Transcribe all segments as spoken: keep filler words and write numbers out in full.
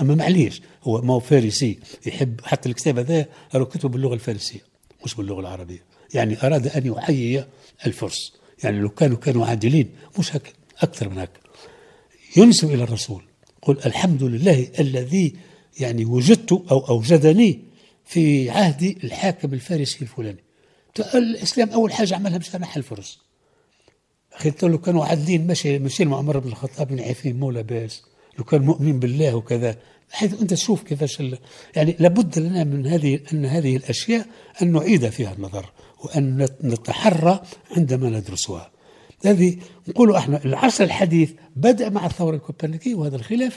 أما معليش هو ما هو فارسي يحب، حتى الكتاب هذا راهو كتبه باللغة الفارسية مش باللغة العربية، يعني أراد أن يحيي الفرس، يعني لو كانوا كانوا عادلين مش هكا أكثر من هكا. ينسب إلى الرسول قل الحمد لله الذي يعني وجدت أو أوجدني في عهد الحاكم الفارسي الفلاني. الإسلام أول حاجة عملها مش نحى الفرس. أخي لو كانوا عادلين ماشي ماشي مع عمر بن الخطاب بن عفين مولى باس، لو كان مؤمن بالله وكذا، حيث أنت تشوف كيفاش يعني لابد لنا من هذه أن هذه الأشياء أن نعيد فيها النظر وأن نتحرى عندما ندرسها. هذه نقولوا احنا العصر الحديث بدأ مع الثورة الكوبرنيكية وهذا الخلاف،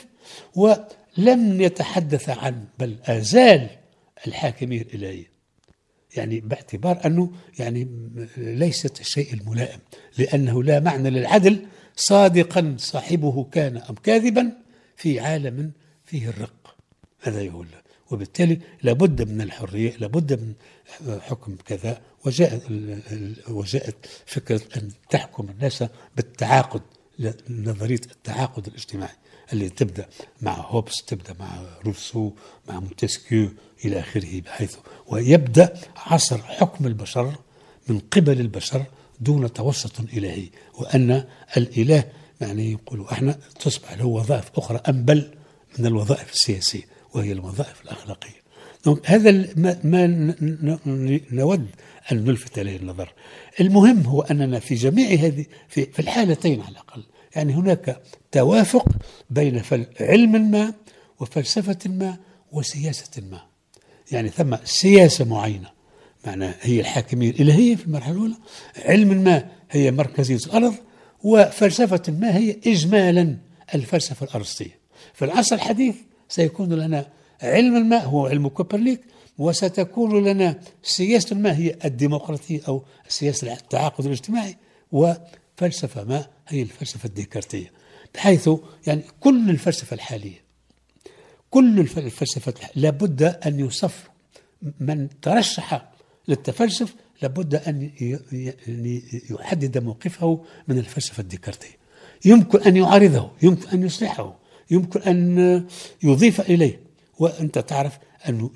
ولم يتحدث عن بل أزال الحاكمية الإلهية، يعني باعتبار أنه يعني ليست الشيء الملائم، لأنه لا معنى للعدل صادقا صاحبه كان أم كاذبا في عالم فيه الرق. هذا يقول، وبالتالي لابد من الحرية، لابد من حكم كذا. وجاءت وجاءت فكرة أن تحكم الناس بالتعاقد، نظرية التعاقد الاجتماعي اللي تبدأ مع هوبس، تبدأ مع روسو، مع مونتسكيو إلى آخره، بحيث ويبدأ عصر حكم البشر من قبل البشر دون توسط إلهي، وأن الإله يعني يقولوا احنا تصبح له وظائف أخرى أنبل من الوظائف السياسية وهي الوظائف الأخلاقية. هذا ما, ما نود أن نلفت إليه النظر. المهم هو أننا في جميع هذه في, في الحالتين على الأقل يعني هناك توافق بين علم ما وفلسفة ما وسياسة ما، يعني ثم سياسة معينة معناها هي الحاكمية الإلهية في المرحلة الأولى، علم ما هي مركزية الأرض، وفلسفة ما هي إجمالا الفلسفة الأرسطية. في العصر الحديث سيكون لنا علم الماء هو علم كوبرنيك، وستكون لنا سياسة ما هي الديمقراطية أو سياسة التعاقد الاجتماعي، وفلسفة ما هي الفلسفة الديكارتية. بحيث يعني كل الفلسفة الحالية كل الفلسفة لابد أن يصف من ترشح للتفلسف، لابد أن يحدد موقفه من الفلسفة الديكارتية، يمكن أن يعارضه، يمكن أن يصلحه، يمكن أن يضيف إليه. وأنت تعرف أن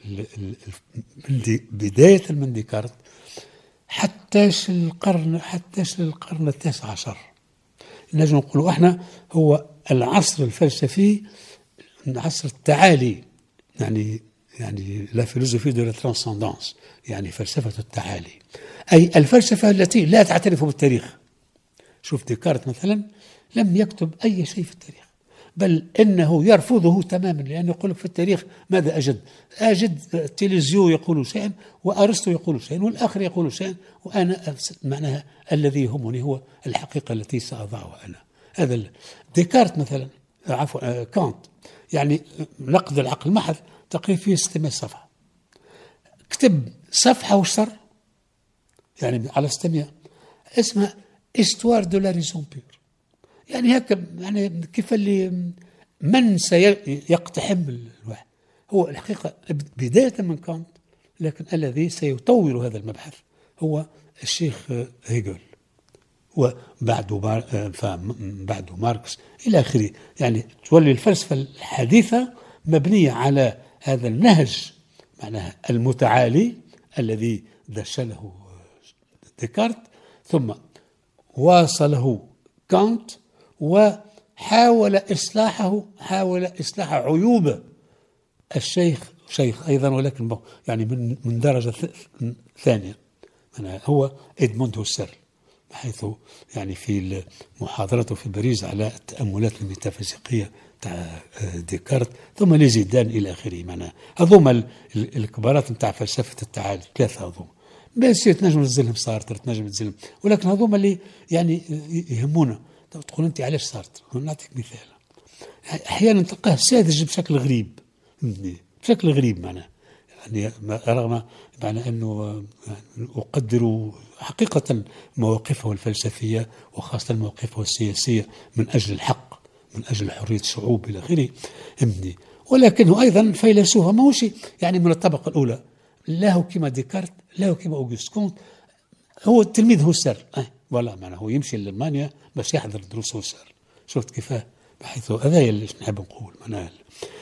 بداية من ديكارت حتى القرن حتى القرن التاسع عشر نجم نقول احنا هو العصر الفلسفي، عصر التعالي، يعني يعني لا فيلوزوفي دو لا ترانسندانس، يعني فلسفة التعالي، أي الفلسفة التي لا تعترف بالتاريخ. شوف ديكارت مثلا لم يكتب أي شيء في التاريخ، بل إنه يرفضه تماما، لأنه يقول لك في التاريخ ماذا أجد؟ أجد تيليزيو يقول شيئا وأرسطو يقول شيئا والآخر يقول شيئا، وأنا معناها الذي يهمني هو الحقيقة التي سأضعها أنا. هذا ديكارت مثلا، عفوا كانت، يعني نقد العقل محض تقريبا فيه ستمائة صفحة، كتب صفحة وشر يعني على ستمائة، اسمها Histoire de la raison pure، يعني هكا يعني كيف اللي من سيقتحم الواحد. هو الحقيقة بداية من كانت، لكن الذي سيطور هذا المبحث هو الشيخ هيجل، وبعده بعده ماركس إلى آخره. يعني تولي الفلسفة الحديثة مبنية على هذا النهج معناها المتعالي الذي دشنه ديكارت، ثم واصله كانت وحاول إصلاحه حاول إصلاح عيوب الشيخ شيخ أيضا، ولكن يعني من من درجة ثانية هو إدموند هوسيرل، بحيث يعني في محاضرته في باريس على التأملات الميتافيزيقية تاع ديكارت، ثم ليزيدان إلى آخره. معناها هذوما الكبارات نتاع فلسفة التعالي ثلاثة هذوما، بس تنجم تنزلهم سارتر، تنجم تنزلهم، ولكن هذوما اللي يعني يهمونا. تقول أنت علاش سارتر؟ نعطيك مثال، أحيانا تلقاه ساذج بشكل غريب، بشكل غريب معناه، يعني رغم معنى أنه أقدر حقيقة مواقفه الفلسفية وخاصة مواقفه السياسية من أجل الحق، من أجل حرية الشعوب إلى آخره، ولكنه أيضا فيلسوف ماهوش يعني من الطبقة الأولى، لا هو كما ديكارت لا هو كما أوغوست كونت، هو تلميذ هوسيرل أه ولا معناه هو يمشي لألمانيا باش يحضر دروس هوسيرل. شفت كيفاه؟ بحيث هذا اللي نحب نقول معناه